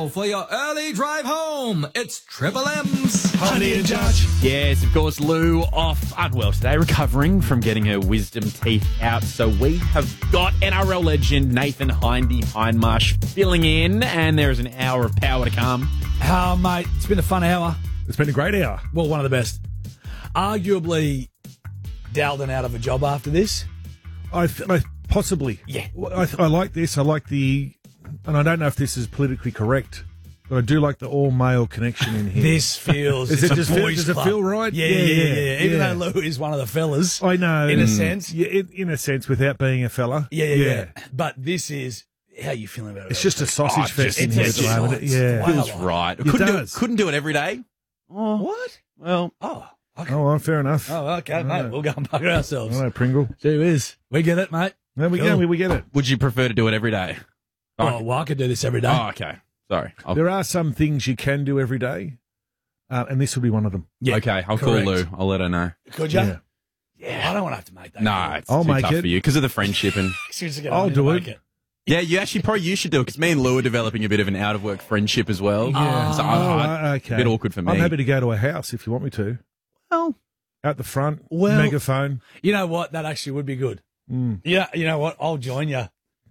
Now, for your early drive home, it's Triple M's Honey and Judge. Yes, of course, Lou off unwell today, recovering from getting her wisdom teeth out. So we have got NRL legend Nathan Hindmarsh filling in, and there is an hour of power to come. Oh, mate, it's been a fun hour. It's been a great hour. Well, one of the best. Arguably, Daldon out of a job after this. I possibly. Yeah. I like this. I like and I don't know if this is politically correct, but I do like the all-male connection in here. This feels... Does it's a boys' does it club. feel right? Yeah. Even though Lou is one of the fellas. I know. In a sense. Yeah, in a sense, without being a fella. Yeah. But this is... How are you feeling about it? It's just a sausage fest in here at the moment. Yeah. Feels right. Couldn't do it every day. Oh. What? Well... Oh. Okay. Oh, well, fair enough. Oh, okay, mate. We'll go and bugger ourselves. I know, Pringle. Gee whiz. We get it, mate. There we go. We get it. Would you prefer to do it every day? Oh, well, I could do this every day. Oh, okay. Sorry. There are some things you can do every day, and this will be one of them. Yeah, okay, I'll correct. call Lou. I'll let her know. Could you? Yeah. Yeah, I don't want to have to make that. No, it's I'll too make tough it. for you because of the friendship. And I'll do it. yeah, you should do it because me and Lou are developing a bit of an out-of-work friendship as well. Yeah. So Okay. a bit awkward for me. I'm happy to go to a house if you want me to. Well, Out the front, Well- megaphone. You know what? That actually would be good. Yeah, you know what? I'll join you.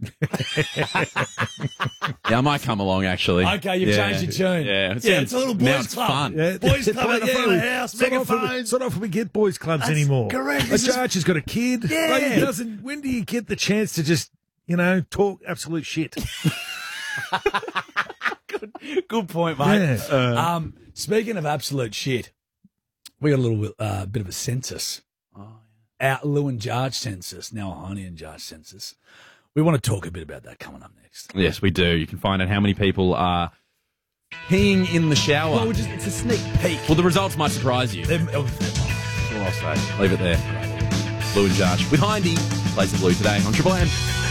yeah, I might come along actually. Okay, you've changed your tune. Yeah, it's a little now boys' it's club. fun. Yeah. Boys' club at the front of the house, megaphones. It's not often we get boys' clubs anymore. correct. The This is- Judge has got a kid. Yeah. Like, he doesn't. When do you get the chance to just, talk absolute shit? Good point, mate. Yeah. Speaking of absolute shit, we got a little bit of a census. Our Lou and Judge census, now a Honey and Judge census. We want to talk a bit about that coming up next. Yes, we do. You can find out how many people are peeing in the shower. Well, it's a sneak peek. Well, the results might surprise you. That's all I'll say. Leave it there. Lou and Judge with Hindy. Plays of Blue today on Triple M.